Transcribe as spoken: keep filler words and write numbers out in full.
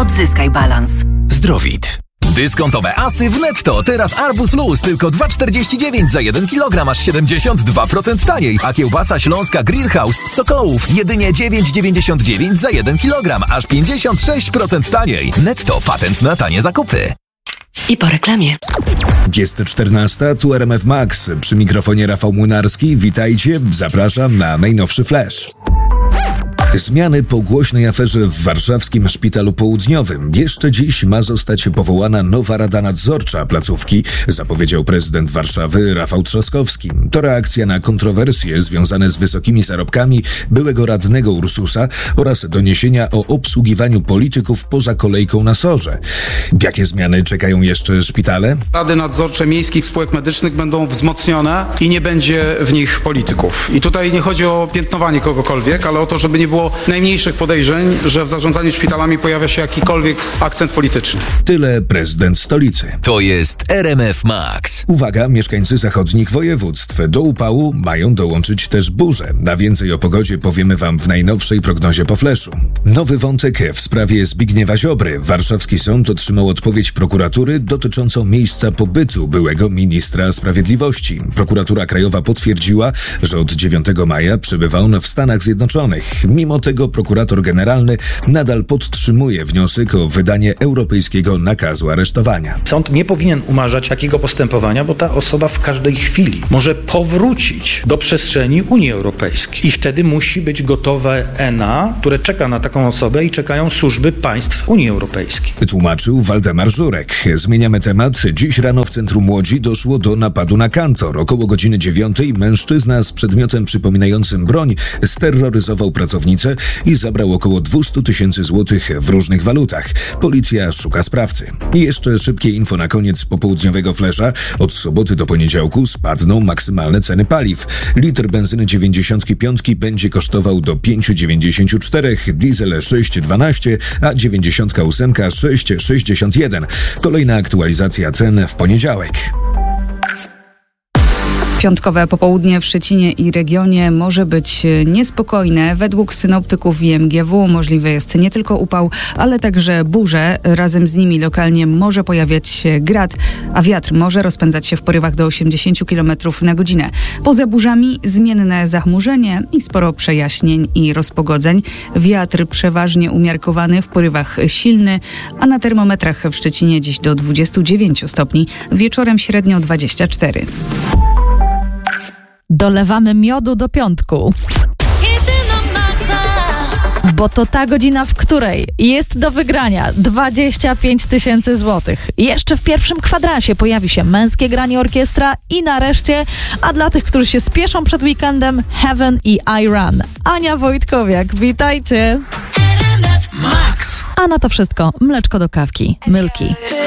Odzyskaj balans. Zdrowit. Dyskontowe asy w Netto. Teraz arbuz luz tylko dwa czterdzieści dziewięć za jeden kilogram, aż siedemdziesiąt dwa procent taniej. A kiełbasa śląska Grillhouse z Sokołów jedynie dziewięć dziewięćdziesiąt dziewięć za jeden kilogram, aż pięćdziesiąt sześć procent taniej. Netto, patent na tanie zakupy. I po reklamie. Jest czternasta, tu R M F Max. Przy mikrofonie Rafał Młynarski. Witajcie, zapraszam na najnowszy flash. Zmiany po głośnej aferze w warszawskim Szpitalu Południowym. Jeszcze dziś ma zostać powołana nowa Rada Nadzorcza placówki, zapowiedział prezydent Warszawy Rafał Trzaskowski. To reakcja na kontrowersje związane z wysokimi zarobkami byłego radnego Ursusa oraz doniesienia o obsługiwaniu polityków poza kolejką na sorze. Jakie zmiany czekają jeszcze szpitale? Rady nadzorcze miejskich spółek medycznych będą wzmocnione i nie będzie w nich polityków. I tutaj nie chodzi o piętnowanie kogokolwiek, ale o to, żeby nie było najmniejszych podejrzeń, że w zarządzaniu szpitalami pojawia się jakikolwiek akcent polityczny. Tyle prezydent stolicy. To jest R M F Max. Uwaga, mieszkańcy zachodnich województw. Do upału mają dołączyć też burze. Na więcej o pogodzie powiemy wam w najnowszej prognozie po fleszu. Nowy wątek w sprawie Zbigniewa Ziobry. Warszawski sąd otrzymał odpowiedź prokuratury dotyczącą miejsca pobytu byłego ministra sprawiedliwości. Prokuratura Krajowa potwierdziła, że od dziewiątego maja przebywa on w Stanach Zjednoczonych. Mimo tego prokurator generalny nadal podtrzymuje wniosek o wydanie europejskiego nakazu aresztowania. Sąd nie powinien umarzać takiego postępowania, bo ta osoba w każdej chwili może powrócić do przestrzeni Unii Europejskiej. I wtedy musi być gotowe E N A, które czeka na taką osobę i czekają służby państw Unii Europejskiej. Tłumaczył Waldemar Żurek. Zmieniamy temat. Dziś rano w centrum Łodzi doszło do napadu na kantor. Około godziny dziewiątej mężczyzna z przedmiotem przypominającym broń sterroryzował pracownicę i zabrał około dwieście tysięcy złotych w różnych walutach. Policja szuka sprawcy. I jeszcze szybkie info na koniec popołudniowego flesza. Od soboty do poniedziałku spadną maksymalne ceny paliw. Litr benzyny dziewięćdziesiąt pięć będzie kosztował do pięć dziewięćdziesiąt cztery, diesel sześć dwanaście, a dziewięćdziesiąt osiem sześć sześćdziesiąt jeden. Kolejna aktualizacja cen w poniedziałek. Piątkowe popołudnie w Szczecinie i regionie może być niespokojne. Według synoptyków I M G W możliwy jest nie tylko upał, ale także burze. Razem z nimi lokalnie może pojawiać się grad, a wiatr może rozpędzać się w porywach do osiemdziesiąt kilometrów na godzinę. Poza burzami zmienne zachmurzenie i sporo przejaśnień i rozpogodzeń. Wiatr przeważnie umiarkowany, w porywach silny, a na termometrach w Szczecinie dziś do dwudziestu dziewięciu stopni, wieczorem średnio dwadzieścia cztery. Dolewamy miodu do piątku. Bo to ta godzina, w której jest do wygrania dwadzieścia pięć tysięcy złotych. Jeszcze w pierwszym kwadransie pojawi się męskie granie orkiestra i nareszcie, a dla tych, którzy się spieszą przed weekendem, Heaven i I Run. Ania Wojtkowiak, witajcie! Max. A na to wszystko mleczko do kawki, Milky.